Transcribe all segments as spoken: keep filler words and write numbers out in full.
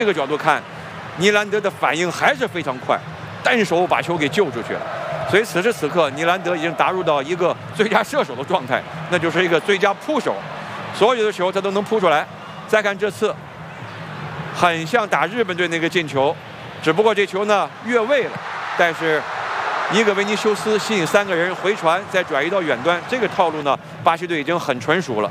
这个角度看，尼兰德的反应还是非常快，单手把球给救出去了。所以此时此刻，尼兰德已经打入到一个最佳射手的状态，那就是一个最佳扑手，所有的球他都能扑出来。再看这次，很像打日本队那个进球，只不过这球呢越位了，但是一个维尼修斯吸引三个人回传，再转移到远端，这个套路呢，巴西队已经很纯熟了。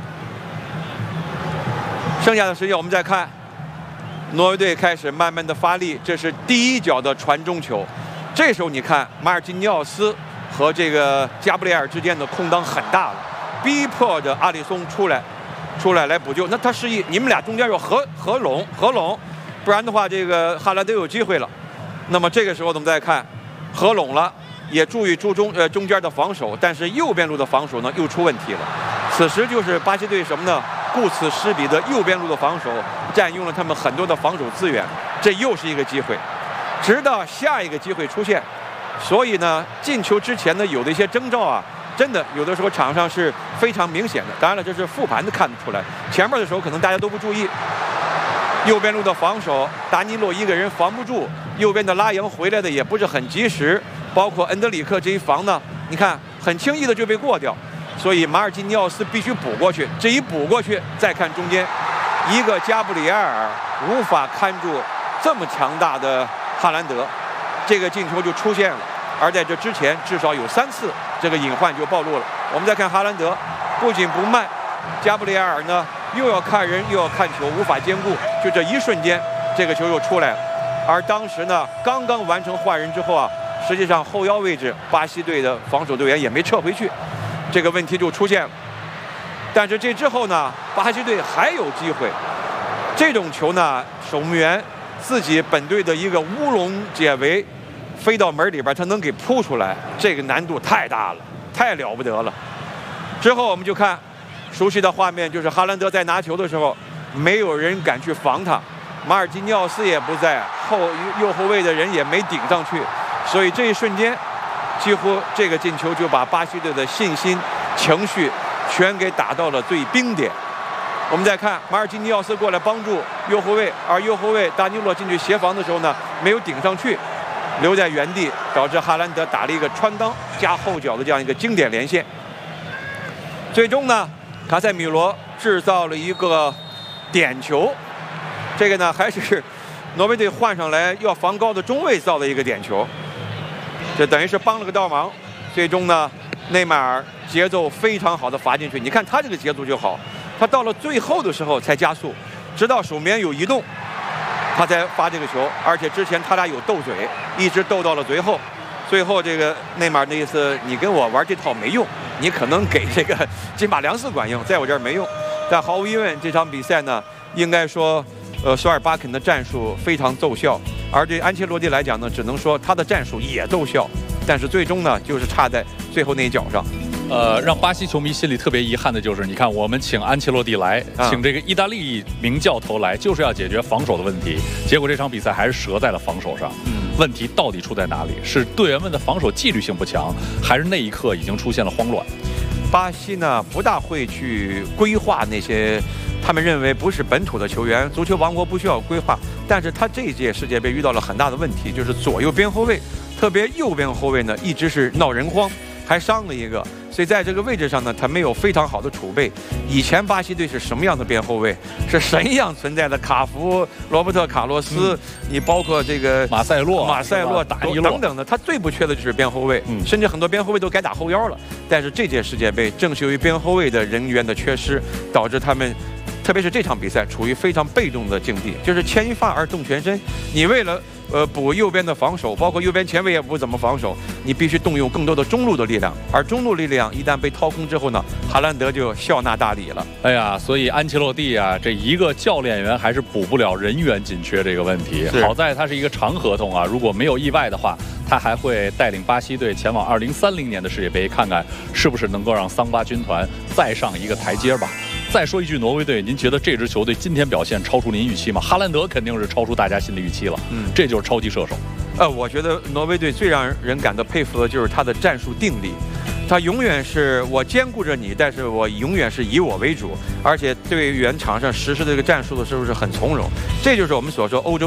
剩下的时间我们再看，挪威队开始慢慢的发力，这是第一脚的传中球。这时候你看马尔基尼奥斯和这个加布里埃尔之间的空当很大了，逼迫着阿里松出来，出来来补救。那他示意你们俩中间要合合拢合拢，不然的话这个哈兰德有机会了。那么这个时候我们再看，合拢了，也注意注中呃中间的防守，但是右边路的防守呢又出问题了。此时就是巴西队什么呢？顾此失彼的右边路的防守占用了他们很多的防守资源，这又是一个机会。直到下一个机会出现，所以呢，进球之前呢有的一些征兆啊，真的有的时候场上是非常明显的。当然了，这是复盘的看得出来，前面的时候可能大家都不注意。右边路的防守，达尼洛一个人防不住，右边的拉扬回来的也不是很及时，包括恩德里克这一防呢，你看很轻易的就被过掉，所以马尔基尼奥斯必须补过去。这一补过去，再看中间，一个加布里埃尔无法看住这么强大的哈兰德，这个进球就出现了。而在这之前，至少有三次这个隐患就暴露了。我们再看哈兰德，不仅不慢，加布里埃尔呢又要看人又要看球，无法兼顾。就这一瞬间，这个球又出来了。而当时呢，刚刚完成换人之后啊，实际上后腰位置巴西队的防守队员也没撤回去，这个问题就出现了。但是这之后呢，巴西队还有机会。这种球呢，守门员自己本队的一个乌龙解围，飞到门里边，他能给扑出来，这个难度太大了，太了不得了。之后我们就看熟悉的画面，就是哈兰德在拿球的时候，没有人敢去防他，马尔基尼奥斯也不在，后右后卫的人也没顶上去，所以这一瞬间，几乎这个进球就把巴西队的信心、情绪全给打到了最冰点。我们再看马尔基尼奥斯过来帮助右后卫，而右后卫达尼洛进去协防的时候呢，没有顶上去，留在原地，导致哈兰德打了一个穿裆加后脚的这样一个经典连线。最终呢，卡塞米罗制造了一个点球，这个呢还是挪威队换上来要防高的中卫造的一个点球，这等于是帮了个倒忙。最终呢，内马尔节奏非常好的罚进去，你看他这个节奏就好，他到了最后的时候才加速，直到守门员有移动，他才发这个球，而且之前他俩有斗嘴，一直斗到了最后。最后这个内马尔的意思，你跟我玩这套没用，你可能给这个金马良斯管用，在我这儿没用。但毫无疑问，这场比赛呢，应该说，呃，索尔巴肯的战术非常奏效，而对安切洛蒂来讲呢，只能说他的战术也奏效，但是最终呢，就是差在最后那一脚上。 呃，让巴西球迷心里特别遗憾的就是，你看我们请安切洛蒂来，请这个意大利名教头来，就是要解决防守的问题，结果这场比赛还是折在了防守上。嗯，问题到底出在哪里？是队员们的防守纪律性不强，还是那一刻已经出现了慌乱？ 巴西呢不大会去规划那些他们认为不是本土的球员，足球王国不需要规划，但是他这一届世界杯遇到了很大的问题，就是左右边后卫，特别右边后卫呢一直是闹人慌，还伤了一个。所以在这个位置上呢，他没有非常好的储备。以前巴西队是什么样的边后卫？是神一样存在的卡福、罗伯特卡洛斯，嗯、你包括这个马塞洛、 马塞洛、 达尼洛等等的，他最不缺的就是边后卫，嗯、甚至很多边后卫都该打后腰了。但是这届世界杯正是由于边后卫的人员的缺失，导致他们，特别是这场比赛处于非常被动的境地，就是牵一发而动全身。你为了呃，补右边的防守，包括右边前卫也不怎么防守，你必须动用更多的中路的力量，而中路力量一旦被掏空之后呢，哈兰德就笑纳大礼了。 哎呀，所以安切洛蒂啊，这一个教练员还是补不了人员紧缺这个问题。好在他是一个长合同啊，如果没有意外的话，他还会带领巴西队前往二零三零年的世界杯，看看是不是能够让桑巴军团再上一个台阶吧。再说一句，挪威队，您觉得这支球队今天表现超出您预期吗？哈兰德肯定是超出大家心理预期了，嗯，这就是超级射手。 呃，我觉得挪威队最让人感到佩服的就是他的战术定力，他永远是我兼顾着你，但是我永远是以我为主，而且队员场上实施这个战术的时候是很从容，这就是我们所说欧洲。